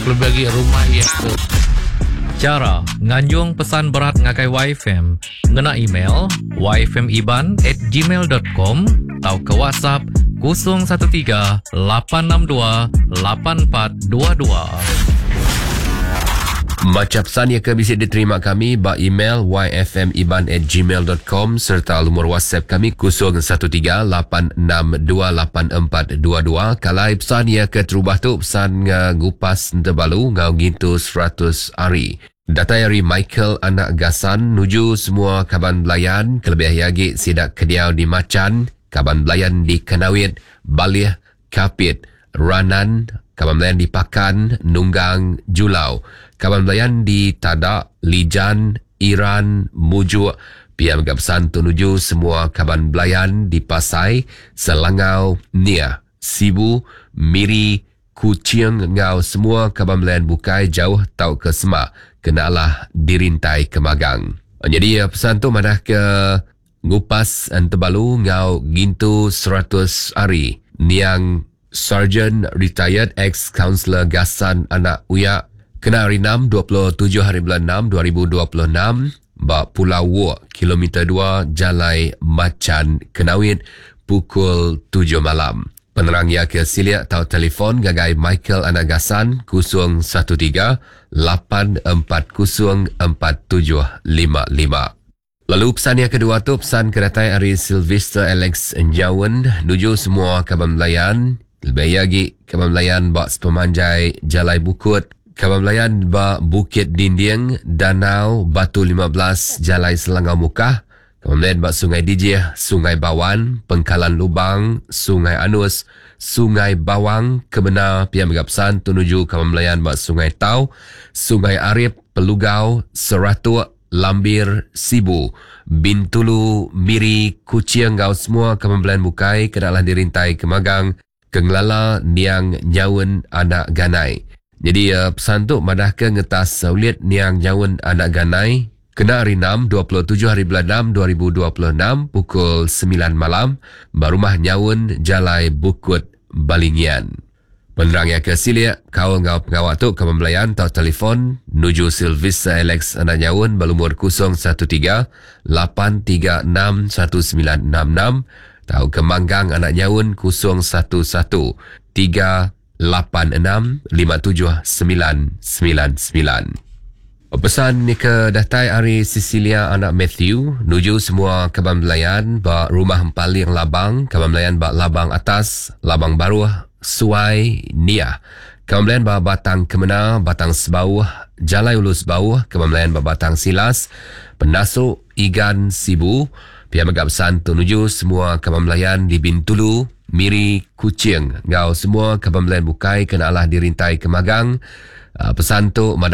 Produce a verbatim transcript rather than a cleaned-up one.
bagi rumah ya tu. Cara nganjung pesan berat ngakai Y F M ngena email y f m iban at gmail dot com atau ke WhatsApp kosong satu tiga lapan enam dua lapan empat dua dua. Macam pesan yang bisa diterima kami ba email y f m iban at gmail dot com serta nomor WhatsApp kami kosong satu tiga lapan enam dua lapan empat dua dua. Kalau pesan yang ke terubah tu pesan uh, ngupas terbalu ngau gintu seratus hari. Data dari Michael anak gasan nuju semua kaban belayan kelebih yagi sidak kediau di Macan, kaban belayan di Kenawit, Balih, Kapit, Ranan, kaban belayan di Pakan, Nunggang, Julau, kaban belayan di Tadak, Lijan, Iran, Mujuk, pihak megapsan tunuju semua kaban belayan di Pasai, Selangau, Nia, Sibu, Miri, Kuching, ngau semua kaban belayan bukai jauh tau ke Semak, kenalah dirintai ke Magang. Jadi pesan tu madah ke ngupas antebalu ngau gintu seratus hari. Niang Sergeant Retired Ex-Counselor Gasan Anak Uyak kena hari enam dua puluh tujuh hari bulan enam dua ribu dua puluh enam ba Pulau Wok kilometer dua Jalai Macan Kenawit pukul tujuh malam. Penerang ya ke siliak tau telefon gagai Michael anak gasan kosong satu tiga lapan empat kosong empat tujuh lima lima. Lalu pesan yang kedua tu pesan kedatai hari Sylvester Alex Njawan nuju semua kaban belayan lebih lagi kaban belayan bak pemanjai Jalai Bukut, kaban belayan bak Bukit Dinding, Danau, Batu lima belas, Jalai Selangau Mukah, kemudian bak Sungai Dijih, Sungai Bawan, Pengkalan Lubang, Sungai Anus, Sungai Bawang, Kebenar, pihak megapsan tunuju kawan melayan bak Sungai Tau, Sungai Arif, Pelugau, Seratuk, Lambir, Sibu, Bintulu, Miri, Kuching, gau semua kawan melayan bukai kenalah dirintai ke Magang, Kenglala, Niang, Nyawan, Anak Ganai. Jadi uh, pesan tu madah ke ngetas saulit Niang, Nyawan, Anak Ganai, kena hari enam dua puluh tujuh hari bulan enam dua ribu dua puluh enam pukul sembilan malam barumah Nyawun Jalai Bukut Balingian. Penerang yang ke siliak kau ngau pengawak tu ke pembelayan tau telefon nuju Sylvester Alex anak Nyawun berumur kosong satu tiga lapan tiga enam satu sembilan enam enam tau ke Manggang anak Nyawun kosong satu satu tiga lapan enam lima tujuh sembilan sembilan sembilan. Pesan ni ke datai hari Cecilia anak Matthew nuju semua kaban belayan ba rumah paling labang, kaban belayan ba labang atas, labang baru, Suai, Nia. Kaban belayan ba Batang Kemena, Batang Sebauh, Jalai Ulus Bauh, kaban belayan ba Batang Silas, Penasuk, Igan, Sibu. Pihak megapsan tunuju semua kaban belayan di Bintulu, Miri, Kuching. Ngau semua kaban belayan bukai kenalah dirintai ke Magang. Uh, pesan tu